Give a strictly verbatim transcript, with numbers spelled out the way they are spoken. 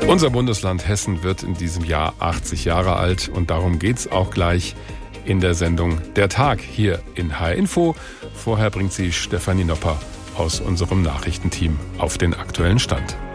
Unser Bundesland Hessen wird in diesem Jahr achtzig Jahre alt und darum geht's auch gleich in der Sendung Der Tag hier in H R Info. Vorher bringt sie Stefanie Nopper aus unserem Nachrichtenteam auf den aktuellen Stand.